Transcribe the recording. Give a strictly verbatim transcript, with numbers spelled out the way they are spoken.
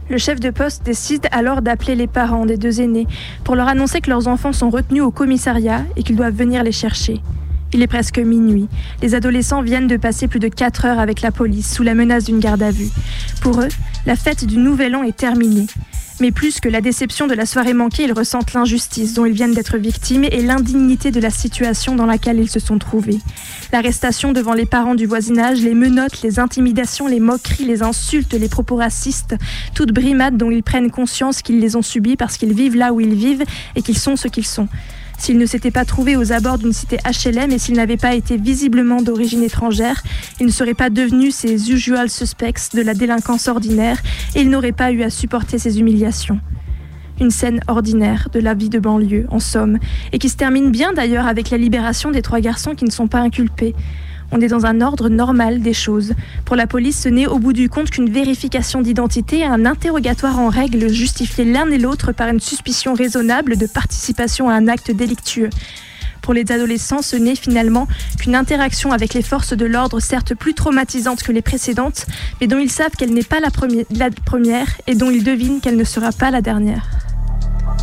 Le chef de poste décide alors d'appeler les parents des deux aînés pour leur annoncer que leurs enfants sont retenus au commissariat et qu'ils doivent venir les chercher. Il est presque minuit. Les adolescents viennent de passer plus de quatre heures avec la police sous la menace d'une garde à vue. Pour eux, la fête du Nouvel An est terminée. Mais plus que la déception de la soirée manquée, ils ressentent l'injustice dont ils viennent d'être victimes et l'indignité de la situation dans laquelle ils se sont trouvés. L'arrestation devant les parents du voisinage, les menottes, les intimidations, les moqueries, les insultes, les propos racistes, toutes brimades dont ils prennent conscience qu'ils les ont subies parce qu'ils vivent là où ils vivent et qu'ils sont ce qu'ils sont. S'ils ne s'étaient pas trouvés aux abords d'une cité H L M et s'ils n'avaient pas été visiblement d'origine étrangère, ils ne seraient pas devenus ces usual suspects de la délinquance ordinaire et ils n'auraient pas eu à supporter ces humiliations. Une scène ordinaire de la vie de banlieue, en somme, et qui se termine bien d'ailleurs avec la libération des trois garçons qui ne sont pas inculpés. On est dans un ordre normal des choses. Pour la police, ce n'est au bout du compte qu'une vérification d'identité et un interrogatoire en règle justifiés l'un et l'autre par une suspicion raisonnable de participation à un acte délictueux. Pour les adolescents, ce n'est finalement qu'une interaction avec les forces de l'ordre, certes plus traumatisante que les précédentes, mais dont ils savent qu'elle n'est pas la première, la première et dont ils devinent qu'elle ne sera pas la dernière.